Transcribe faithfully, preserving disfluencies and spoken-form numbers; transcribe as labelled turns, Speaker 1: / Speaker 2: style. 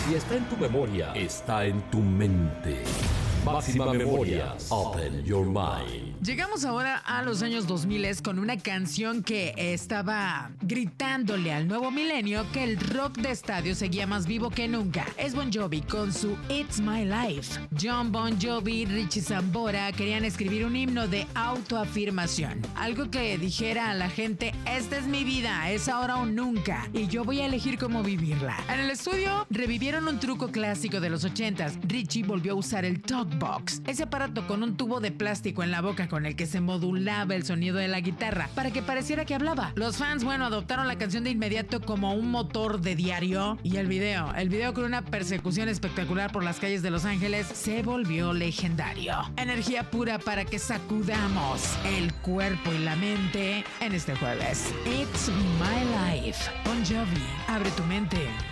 Speaker 1: Si está en tu memoria, está en tu mente. Máxima Memorias. Open your mind.
Speaker 2: Llegamos ahora a los años dos mil con una canción que estaba gritándole al nuevo milenio que el rock de estadio seguía más vivo que nunca. Es Bon Jovi con su It's My Life. John Bon Jovi, Richie Sambora querían escribir un himno de autoafirmación. Algo que dijera a la gente, esta es mi vida, es ahora o nunca, y yo voy a elegir cómo vivirla. En el estudio revivieron un truco clásico de los ochentas. Richie volvió a usar el talkbox, ese aparato con un tubo de plástico en la boca con el que se modulaba el sonido de la guitarra para que pareciera que hablaba. Los fans, bueno, adoptaron la canción de inmediato como un motor de diario, y el video, el video con una persecución espectacular por las calles de Los Ángeles se volvió legendario. Energía pura para que sacudamos el cuerpo y la mente en este jueves. It's My Life. Bon Jovi, abre tu mente.